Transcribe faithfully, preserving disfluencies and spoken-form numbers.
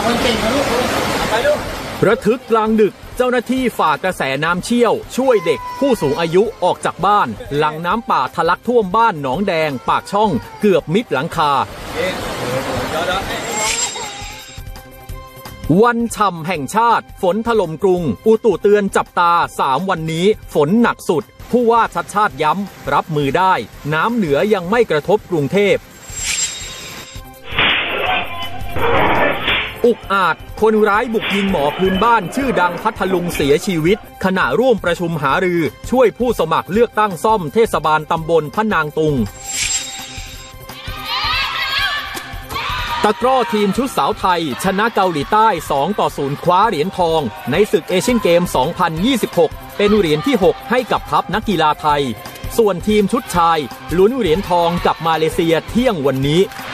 ระทึกกลางดึกเจ้าหน้าที่ฝ่ากระแสน้ำเชี่ยวช่วยเด็กผู้สูงอายุออกจากบ้านหลังน้ำป่าทะลักท่วมบ้านหนองแดงปากช่องเกือบมิดหลังคาวันฉ่ำแห่งชาติฝนถล่มกรุงอุตุเตือนจับตาสามวันนี้ฝนหนักสุดผู้ว่าชัดชาติย้ำรับมือได้น้ำเหนือยังไม่กระทบกรุงเทพอุกอาจคนร้ายบุกยิงหมอพื้นบ้านชื่อดังพัทลุงเสียชีวิตขณะร่วมประชุมหารือช่วยผู้สมัครเลือกตั้งซ่อมเทศบาลตำบลพะนางตุงตะกร้อทีมชุดสาวไทยชนะเกาหลีใต้สองต่อศูนย์คว้าเหรียญทองในศึกเอเชียนเกมสองพันยี่สิบหกเป็นเหรียญที่หกให้กับทัพนักกีฬาไทยส่วนทีมชุดชายลุ้นเหรียญทองกับมาเลเซียเที่ยงวันนี้